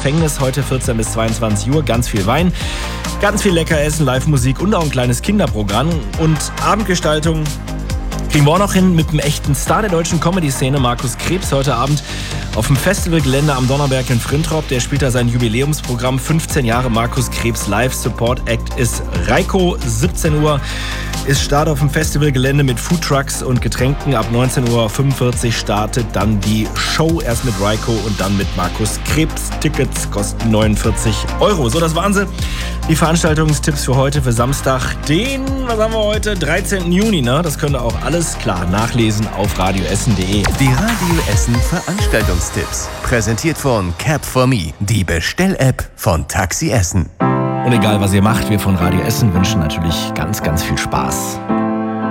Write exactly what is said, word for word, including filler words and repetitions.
Gefängnis. Heute vierzehn bis zweiundzwanzig Uhr. Ganz viel Wein, ganz viel lecker Essen, Live-Musik und auch ein kleines Kinderprogramm. Und Abendgestaltung kriegen wir auch noch hin mit einem echten Star der deutschen Comedy-Szene, Markus Krebs, heute Abend auf dem Festivalgelände am Donnerberg in Frintrop. Der spielt da sein Jubiläumsprogramm fünfzehn Jahre Markus Krebs Live. Support Act ist Reiko. siebzehn Uhr ist Start auf dem Festivalgelände mit Foodtrucks und Getränken. Ab neunzehn Uhr fünfundvierzig startet dann die Show. Erst mit Reiko und dann mit Markus Krebs. Tickets kosten neunundvierzig Euro. So, das waren sie. Die Veranstaltungstipps für heute, für Samstag, den, was haben wir heute, dreizehnten Juni, ne? Das könnt ihr auch alles klar nachlesen auf radioessen punkt de. Die Radio Essen Veranstaltungstipps. Präsentiert von Cap for Me, die Bestell-App von Taxi Essen. Und egal, was ihr macht, wir von Radio Essen wünschen natürlich ganz, ganz viel Spaß.